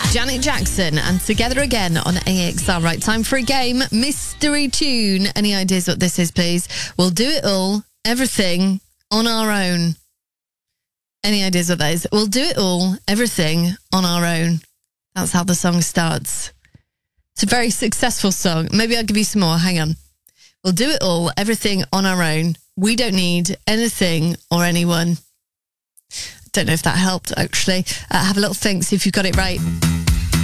Janet Jackson and Together Again on AXR. Right, time for a game. Mystery tune. Any ideas what this is, please? We'll do it all, everything on our own. Any ideas what that is? We'll do it all, everything on our own. That's how the song starts. It's a very successful song. Maybe I'll give you some more. Hang on. We'll do it all, everything on our own. We don't need anything or anyone. Don't know if that helped, actually. Have a little think, see if you've got it right.